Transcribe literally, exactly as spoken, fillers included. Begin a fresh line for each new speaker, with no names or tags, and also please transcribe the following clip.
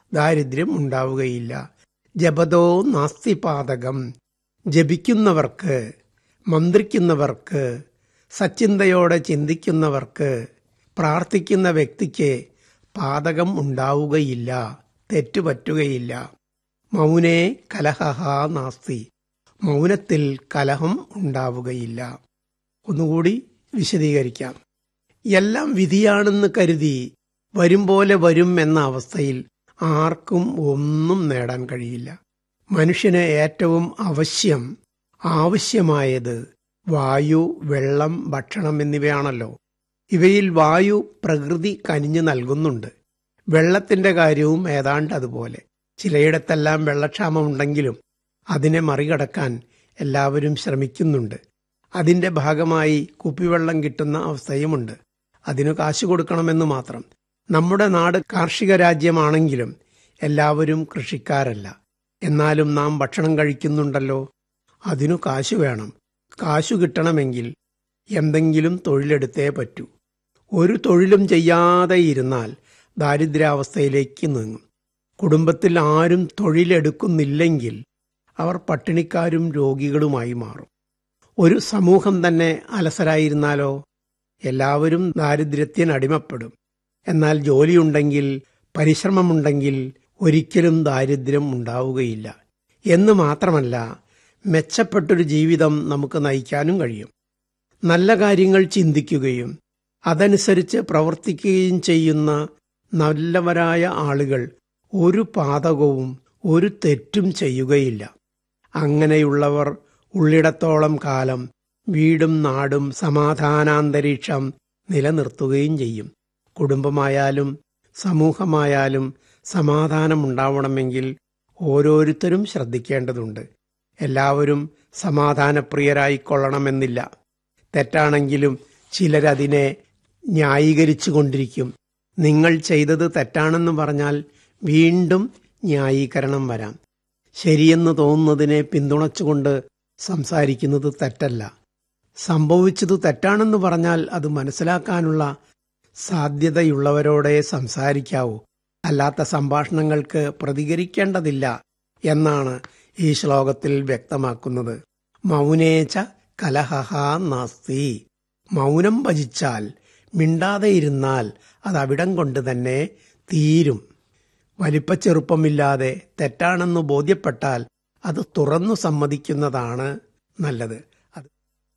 ദാരിദ്ര്യം ഉണ്ടാവുകയില്ല. ജപതോ നാസ്തി പാതകം. ജപിക്കുന്നവർക്ക്, മന്ത്രിക്കുന്നവർക്ക്, സച്ചിന്തയോടെ ചിന്തിക്കുന്നവർക്ക്, പ്രാർത്ഥിക്കുന്ന വ്യക്തിക്ക് പാതകം ഉണ്ടാവുകയില്ല, തെറ്റുപറ്റുകയില്ല. മൗനേ കലഹ നാസ്തി. മൗനത്തിൽ കലഹം ഉണ്ടാവുകയില്ല. ഒന്നുകൂടി വിശദീകരിക്കാം. എല്ലാം വിധിയാണെന്ന് കരുതി വരും പോലെ വരും എന്ന അവസ്ഥയിൽ ആർക്കും ഒന്നും നേടാൻ കഴിയില്ല. മനുഷ്യന് ഏറ്റവും അവശ്യം, ആവശ്യമായത് വായു, വെള്ളം, ഭക്ഷണം എന്നിവയാണല്ലോ. ഇവയിൽ വായു പ്രകൃതി കനിഞ്ഞു നൽകുന്നുണ്ട്. വെള്ളത്തിന്റെ കാര്യവും ഏതാണ്ട് അതുപോലെ. ചിലയിടത്തെല്ലാം വെള്ളക്ഷാമമുണ്ടെങ്കിലും അതിനെ മറികടക്കാൻ എല്ലാവരും ശ്രമിക്കുന്നുണ്ട്. അതിന്റെ ഭാഗമായി കുപ്പിവെള്ളം കിട്ടുന്ന അവസ്ഥയുമുണ്ട്. അതിനു കാശ് കൊടുക്കണമെന്ന് മാത്രം. നമ്മുടെ നാട് കാർഷിക രാജ്യമാണെങ്കിലും എല്ലാവരും കൃഷിക്കാരല്ല. എന്നാലും നാം ഭക്ഷണം കഴിക്കുന്നുണ്ടല്ലോ. അതിനു കാശ് വേണം. കാശു കിട്ടണമെങ്കിൽ എന്തെങ്കിലും തൊഴിലെടുത്തേ പറ്റൂ. ഒരു തൊഴിലും ചെയ്യാതെ ഇരുന്നാൽ ദാരിദ്ര്യാവസ്ഥയിലേക്ക് നീങ്ങും. കുടുംബത്തിൽ ആരും തൊഴിലെടുക്കുന്നില്ലെങ്കിൽ അവർ പട്ടിണിക്കാരും രോഗികളുമായി മാറും. ഒരു സമൂഹം തന്നെ അലസരായിരുന്നാലോ? എല്ലാവരും ദാരിദ്ര്യത്തിനടിമപ്പെടും. എന്നാൽ ജോലിയുണ്ടെങ്കിൽ, പരിശ്രമമുണ്ടെങ്കിൽ ഒരിക്കലും ദാരിദ്ര്യം ഉണ്ടാവുകയില്ല. എന്ന് മാത്രമല്ല, മെച്ചപ്പെട്ടൊരു ജീവിതം നമുക്ക് നയിക്കാനും കഴിയും. നല്ല കാര്യങ്ങൾ ചിന്തിക്കുകയും അതനുസരിച്ച് പ്രവർത്തിക്കുകയും ചെയ്യുന്ന നല്ലവരായ ആളുകൾ ഒരു പാതകവും ഒരു തെറ്റും ചെയ്യുകയില്ല. അങ്ങനെയുള്ളവർ ഉള്ളിടത്തോളം കാലം വീടും നാടും സമാധാനാന്തരീക്ഷം നിലനിർത്തുകയും ചെയ്യും. കുടുംബമായാലും സമൂഹമായാലും സമാധാനമുണ്ടാവണമെങ്കിൽ ഓരോരുത്തരും ശ്രദ്ധിക്കേണ്ടതുണ്ട്. എല്ലാവരും സമാധാനപ്രിയരായിക്കൊള്ളണമെന്നില്ല. തെറ്റാണെങ്കിലും ചിലരതിനെ ന്യായീകരിച്ചു കൊണ്ടിരിക്കും. നിങ്ങൾ ചെയ്തത് തെറ്റാണെന്ന് പറഞ്ഞാൽ വീണ്ടും ന്യായീകരണം വരാം. ശരിയെന്ന് തോന്നുന്നതിനെ പിന്തുണച്ചുകൊണ്ട് സംസാരിക്കുന്നത് തെറ്റല്ല. സംഭവിച്ചത് തെറ്റാണെന്ന് പറഞ്ഞാൽ അത് മനസ്സിലാക്കാനുള്ള സാധ്യതയുള്ളവരോടെ സംസാരിക്കാവൂ. അല്ലാത്ത സംഭാഷണങ്ങൾക്ക് പ്രതികരിക്കേണ്ടതില്ല എന്നാണ് ഈ ശ്ലോകത്തിൽ വ്യക്തമാക്കുന്നത്. മൗനേച്ച കലഹ നാസ്തി. മൗനം ഭജിച്ചാൽ, മിണ്ടാതെ ഇരുന്നാൽ അതവിടം കൊണ്ട് തന്നെ തീരും. വലിപ്പച്ചെറുപ്പമില്ലാതെ തെറ്റാണെന്ന് ബോധ്യപ്പെട്ടാൽ അത് തുറന്നു സമ്മതിക്കുന്നതാണ് നല്ലത്.